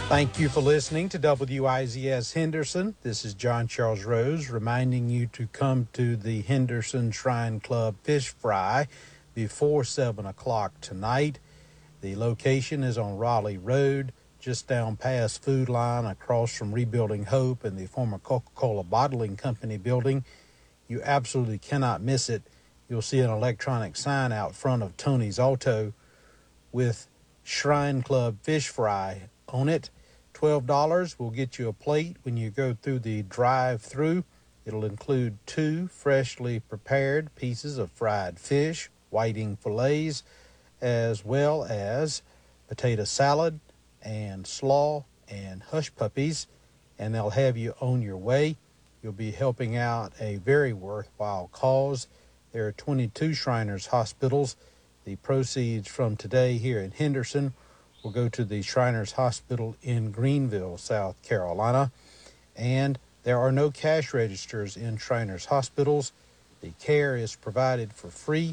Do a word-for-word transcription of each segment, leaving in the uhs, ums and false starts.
Thank you for listening to W I Z S Henderson. This is John Charles Rose reminding you to come to the Henderson Shrine Club Fish Fry before seven o'clock tonight. The location is on Raleigh Road, just down past Food Line, across from Rebuilding Hope and the former Coca-Cola Bottling Company building. You absolutely cannot miss it. You'll see an electronic sign out front of Tony's Auto with Shrine Club Fish Fry on it. twelve dollars will get you a plate when you go through the drive-through. It'll include two freshly prepared pieces of fried fish, whiting fillets, as well as potato salad and slaw and hush puppies, and they'll have you on your way. You'll be helping out a very worthwhile cause. There are twenty-two Shriners Hospitals. The proceeds from today here in Henderson will go to the Shriners Hospital in Greenville, South Carolina. And there are no cash registers in Shriners Hospitals. The care is provided for free.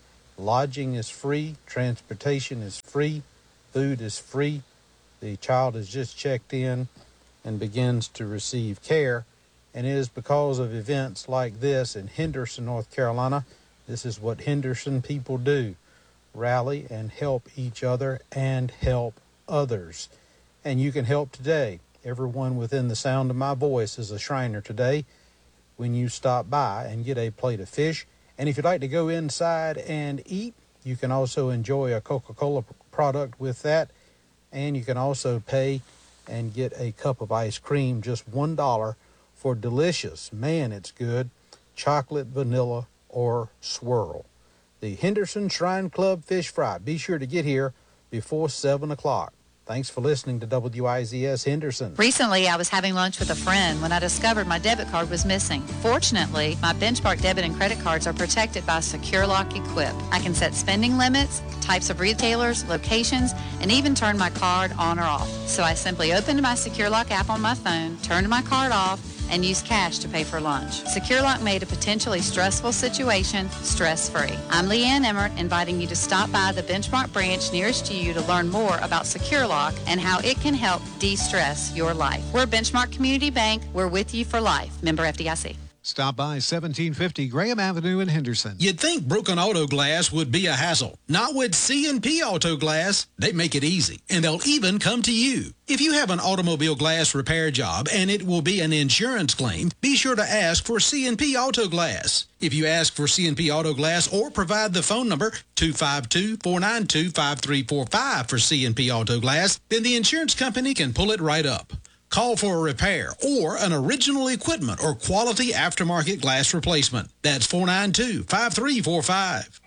Lodging is free. Transportation is free. Food is free. The child is just checked in and begins to receive care. And it is because of events like this in Henderson, North Carolina. This is what Henderson people do. Rally and help each other and help others. And you can help today. Everyone within the sound of my voice is a Shriner today when you stop by and get a plate of fish. And if you'd like to go inside and eat, you can also enjoy a Coca-Cola product with that. And you can also pay and get a cup of ice cream, just one dollar for delicious, man, it's good, chocolate, vanilla, or swirl. The Henderson Shrine Club Fish Fry. Be sure to get here before seven o'clock. Thanks for listening to W I Z S Henderson. Recently, I was having lunch with a friend when I discovered my debit card was missing. Fortunately, my Benchmark debit and credit cards are protected by SecureLock Equip. I can set spending limits, types of retailers, locations, and even turn my card on or off. So I simply opened my SecureLock app on my phone, turned my card off, and use cash to pay for lunch. SecureLock made a potentially stressful situation stress-free. I'm Leanne Emmert, inviting you to stop by the Benchmark branch nearest to you to learn more about SecureLock and how it can help de-stress your life. We're Benchmark Community Bank. We're with you for life. Member F D I C. Stop by seventeen fifty Graham Avenue in Henderson. You'd think broken auto glass would be a hassle. Not with C and P Auto Glass. They make it easy, and they'll even come to you. If you have an automobile glass repair job and it will be an insurance claim, be sure to ask for C and P Auto Glass. If you ask for C and P Auto Glass or provide the phone number two five two, four nine two, five three four five for C and P Auto Glass, then the insurance company can pull it right up. Call for a repair or an original equipment or quality aftermarket glass replacement. That's four nine two, five three four five.